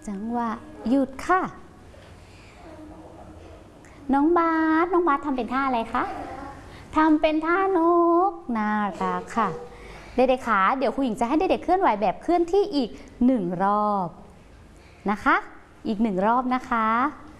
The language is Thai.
จังหวะหยุดค่ะน้องบาสทำเป็นท่าอะไรคะทำเป็นท่านกน่ารักค่ะเด็กๆขาเดี๋ยวครูหญิงจะให้เด็กๆเคลื่อนไหวแบบเคลื่อนที่อีก1 รอบนะคะอีก1 รอบนะคะ